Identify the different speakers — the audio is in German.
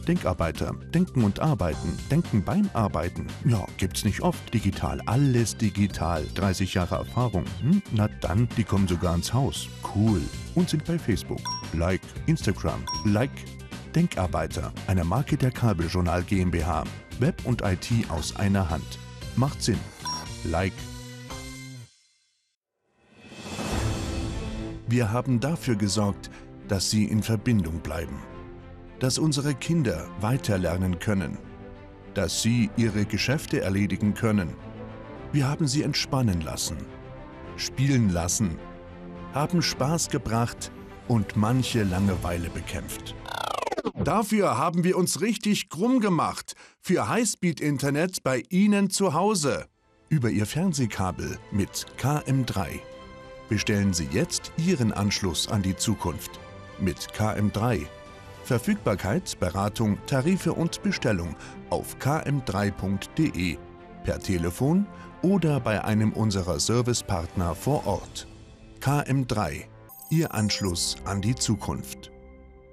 Speaker 1: Denkarbeiter, denken und arbeiten, denken beim Arbeiten. Ja, gibt's nicht oft. Digital, alles digital. 30 Jahre Erfahrung. Na dann, die kommen sogar ins Haus. Cool. Und sind bei Facebook. Like. Instagram. Like. Denkarbeiter, eine Marke der Kabeljournal GmbH. Web und IT aus einer Hand. Macht Sinn. Like. Wir haben dafür gesorgt, dass Sie in Verbindung bleiben. Dass unsere Kinder weiterlernen können. Dass Sie Ihre Geschäfte erledigen können. Wir haben Sie entspannen lassen. Spielen lassen. Haben Spaß gebracht und manche Langeweile bekämpft. Dafür haben wir uns richtig krumm gemacht. Für Highspeed-Internet bei Ihnen zu Hause. Über Ihr Fernsehkabel mit KM3. Bestellen Sie jetzt Ihren Anschluss an die Zukunft. Mit KM3. Verfügbarkeit, Beratung, Tarife und Bestellung auf km3.de, per Telefon oder bei einem unserer Servicepartner vor Ort. KM3. Ihr Anschluss an die Zukunft.